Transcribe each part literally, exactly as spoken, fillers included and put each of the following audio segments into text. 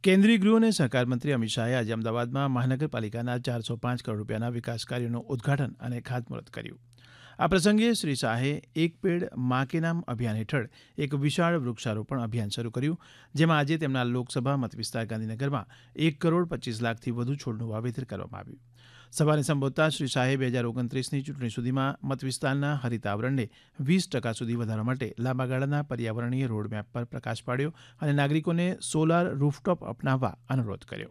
કેન્દ્રીય ગૃહ અને સહકાર મંત્રી અમિત શાહે આજે અમદાવાદમાં મહાનગરપાલિકાના ચારસો પાંચ કરોડ રૂપિયાના વિકાસ કાર્યોનું ઉદઘાટન અને ખાતમુહૂર્ત કર્યું. આ પ્રસંગે શ્રી શાહે એક પેડ મા કે નામ અભિયાન હેઠળ એક વિશાળ વૃક્ષારોપણ અભિયાન શરૂ કર્યું, જેમાં આજે તેમના લોકસભા મતવિસ્તાર ગાંધીનગરમાં એક કરોડ પચીસ લાખથી વધુ છોડનું વાવેતર કરવામાં આવ્યું. સભાને સંબોધતા શ્રી શાહે બે હજાર ઓગણત્રીસની ચૂંટણી સુધીમાં મતવિસ્તારના હરિત આવરણને વીસ ટકા સુધી વધારવા માટે લાંબા ગાળાના પર્યાવરણીય રોડમેપ પર પ્રકાશ પાડ્યો અને નાગરિકોને સોલાર રૂફટોપ અપનાવવા અનુરોધ કર્યો.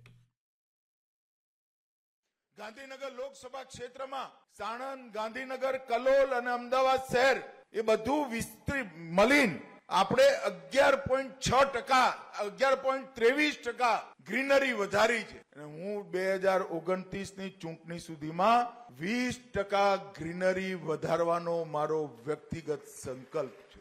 ગાંધીનગર લોકસભા ક્ષેત્રમાં સાણંદ, ગાંધીનગર, કલોલ અને અમદાવાદ શહેર એ બધું વિસ્તૃત મળીને આપણે અગિયાર પોઈન્ટ છ ટકા અગિયાર પોઈન્ટ ત્રેવીસ ટકા ગ્રીનરી વધારી છે. અને હું બે હજાર ઓગણત્રીસ ની ચૂંટણી સુધીમાં વીસ ટકા ગ્રીનરી વધારવાનો મારો વ્યક્તિગત સંકલ્પ છે.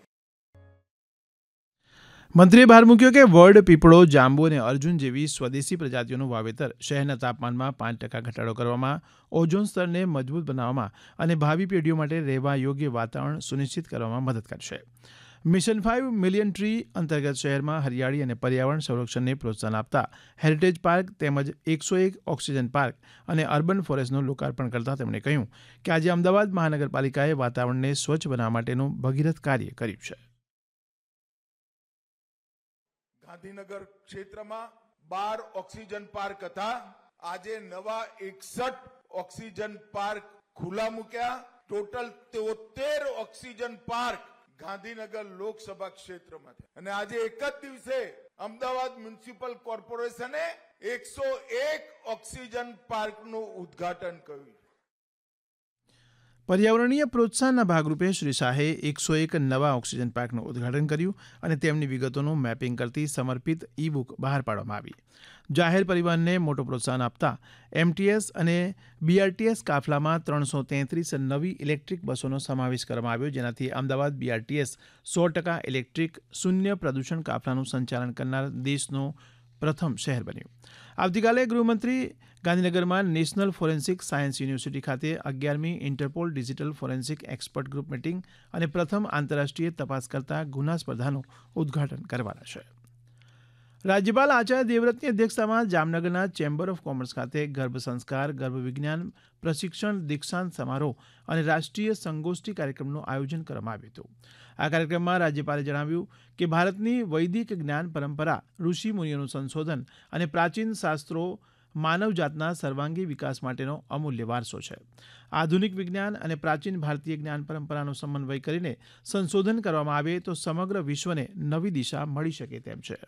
મંત્રીએ ભાર મૂક્યો કે વડ, પીપળો, જાંબુ અને અર્જુન જેવી સ્વદેશી પ્રજાતિઓનું વાવેતર શહેરના તાપમાનમાં પાંચ ટકા ઘટાડો કરવામાં, ઓઝોન સ્તરને મજબૂત બનાવવામાં અને ભાવિ પેઢીઓ માટે રહેવા યોગ્ય વાતાવરણ સુનિશ્ચિત કરવામાં મદદ કરશે. મિશન ફાઇવ મિલિયન ટ્રી અંતર્ગત શહેરમાં હરિયાળી અને પર્યાવરણ સંરક્ષણને પ્રોત્સાહન આપતા હેરિટેજ પાર્ક તેમજ એકસો એક ઓક્સિજન પાર્ક અને અર્બન ફોરેસ્ટનું લોકાર્પણ કરતાં તેમણે કહ્યું કે આજે અમદાવાદ મહાનગરપાલિકાએ વાતાવરણને સ્વચ્છ બનાવવા માટેનું ભગીરથ કાર્ય કર્યું છે. ગાંધીનગર ક્ષેત્રમાં બાર ઓક્સિજન પાર્ક હતા. આજે નવા એકસઠ ઓક્સિજન પાર્ક ખુલ્લા મૂક્યા. ટોટલ તોતેર ઓક્સિજન પાર્ક ગાંધીનગર લોકસભા ક્ષેત્રમાં છે. અને આજે એક જ દિવસે અમદાવાદ મ્યુનિસિપલ કોર્પોરેશને એકસો એક ઓક્સિજન પાર્કનું ઉદ્ઘાટન કર્યું. પર્યાવરણીય પ્રોત્સાહનના ભાગરૂપે શ્રી શાહે એકસો એક નવા ઓક્સિજન પાર્કનું ઉદ્ઘાટન કર્યું અને તેમની વિગતોનું મેપિંગ કરતી સમર્પિત ઈ બુક બહાર પાડવામાં આવી. જાહેર પરિવહનને મોટો પ્રોત્સાહન આપતા એમટીએસ અને બીઆરટીએસ કાફલામાં ત્રણસો તેત્રીસ નવી ઇલેક્ટ્રિક બસોનો સમાવેશ કરવામાં આવ્યો, જેનાથી અમદાવાદ બીઆરટીએસ સો ટકા ઇલેક્ટ્રિક શૂન્ય પ્રદૂષણ કાફલાનું સંચાલન કરનાર દેશનું પ્રથમ શહેર બન્યું. આવતીકાલે ગૃહમંત્રી ગાંધીનગરમાં નેશનલ ફોરેન્સિક સાયન્સ યુનિવર્સિટી ખાતે અગિયારમી Interpol digital forensic expert group meeting અને પ્રથમ આંતરરાષ્ટ્રીય તપાસકર્તા ગુના સ્પર્ધાનું ઉદ્ઘાટન કરવાના છે. રાજ્યપાલ આચાર્ય દેવવ્રતની અધ્યક્ષતામાં જામનગરના ચેમ્બર ઓફ કોમર્સ ખાતે ગર્ભ સંસ્કાર, ગર્ભ વિજ્ઞાન પ્રશિક્ષણ, દીક્ષાંત સમારોહ અને રાષ્ટ્રીય સંગોષ્ઠી કાર્યક્રમનું આયોજન કરવામાં આવ્યું હતું. આ કાર્યક્રમમાં રાજ્યપાલે જણાવ્યું કે ભારતની વૈદિક જ્ઞાન પરંપરા, ઋષિ મુનિઓનું સંશોધન અને પ્રાચીન શાસ્ત્રો માનવજાતના સર્વાંગી વિકાસ માટેનો અમૂલ્ય વારસો છે. આધુનિક વિજ્ઞાન અને પ્રાચીન ભારતીય જ્ઞાન પરંપરાનો સમન્વય કરીને સંશોધન કરવામાં આવે તો સમગ્ર વિશ્વને નવી દિશા મળી શકે તેમ છે.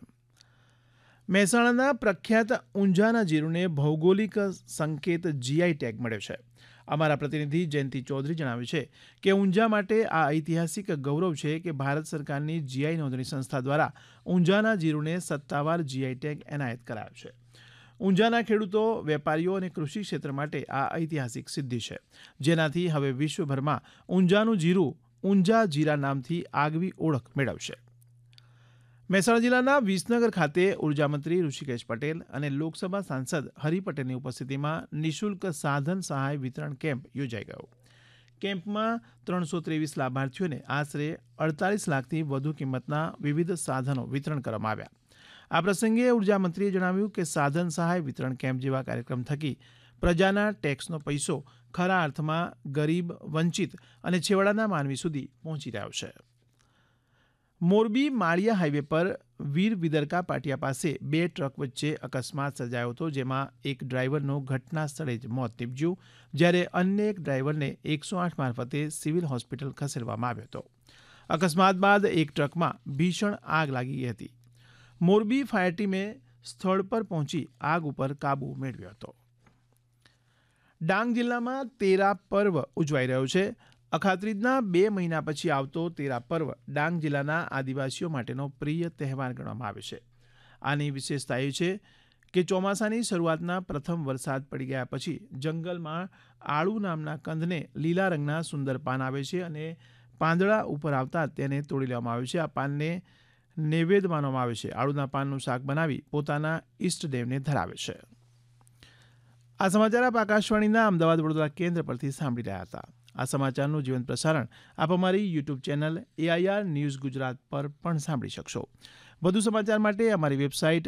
મહેસાણાના પ્રખ્યાત ઊંઝાના જીરુને ભૌગોલિક સંકેત જીઆઈ ટેગ મળ્યો છે. અમારા પ્રતિનિધિ જયંતિ ચૌધરી જણાવે છે કે ઊંઝા માટે આ ઐતિહાસિક ગૌરવ છે કે ભારત સરકારની જીઆઈ નોંધણી સંસ્થા દ્વારા ઊંઝાના જીરુને સત્તાવાર જીઆઈ ટેગ એનાયત કરાયો છે. ઊંઝાના ખેડૂતો, વેપારીઓ અને કૃષિ ક્ષેત્ર માટે આ ઐતિહાસિક સિદ્ધિ છે, જેનાથી હવે વિશ્વભરમાં ઊંઝાનું જીરું ઊંઝા જીરા નામથી આગવી ઓળખ મેળવશે. મહેસાણા જિલ્લાના વિસનગર ખાતે ઉર્જામંત્રી ઋષિકેશ પટેલ અને લોકસભા સાંસદ હરિ પટેલની ઉપસ્થિતિમાં નિઃશુલ્ક સાધન સહાય વિતરણ કેમ્પ યોજાઈ ગયો. કેમ્પમાં ત્રણસો ત્રેવીસ લાભાર્થીઓને આશરે અડતાલીસ લાખથી વધુ કિંમતના વિવિધ સાધનો વિતરણ કરવામાં આવ્યા. આ પ્રસંગે ઉર્જામંત્રીએ જણાવ્યું કે સાધન સહાય વિતરણ કેમ્પ જેવા કાર્યક્રમ થકી પ્રજાના ટેક્સનો પૈસો ખરા અર્થમાં ગરીબ, વંચિત અને છેવાડાના માનવી સુધી પહોંચી રહ્યો છે. મોરબી માળિયા હાઈવે પર વીર વિદરકા પાટિયા પાસે બે ટ્રક વચ્ચે અકસ્માત સર્જાયો હતો, જેમાં એક ડ્રાઈવરનું ઘટના સ્થળે જ મોત નીપજ્યું, જ્યારે અન્ય એક ડ્રાઈવરને એકસો આઠ મારફતે સિવિલ હોસ્પિટલ ખસેડવામાં આવ્યો હતો. અકસ્માત બાદ એક ટ્રકમાં ભીષણ આગ લાગી ગઈ હતી. મોરબી ફાયર ટીમે સ્થળ પર પહોંચી આગ ઉપર કાબુ મેળવ્યો હતો. ડાંગ જિલ્લામાં તેરા પર્વ ઉજવાઈ રહ્યો છે. અખાત્રીજના બે મહિના પછી આવતો તેરા પર્વ ડાંગ જિલ્લાના આદિવાસીઓ માટેનો પ્રિય તહેવાર ગણવામાં આવે છે. આની વિશેષતા એ છે કે ચોમાસાની શરૂઆતના પ્રથમ વરસાદ પડી ગયા પછી જંગલમાં આળુ નામના કંદને લીલા રંગના સુંદર પાન આવે છે અને પાંદડા ઉપર આવતા તેને તોડી લેવામાં આવે છે. આ પાનને નૈવેદ્ય માનવામાં આવે છે. આળુના પાનનું શાક બનાવી પોતાના ઈષ્ટદેવને ધરાવે છે. આ સમાચાર આપ આકાશવાણીના અમદાવાદ વડોદરા કેન્દ્ર પરથી સાંભળી રહ્યા હતા. આ સમાચારનું જીવંત પ્રસારણ આપ અમારી YouTube channel AIR news Gujarat પર પણ સાંભળી શકશો. વધુ સમાચાર માટે અમારી વેબસાઇટ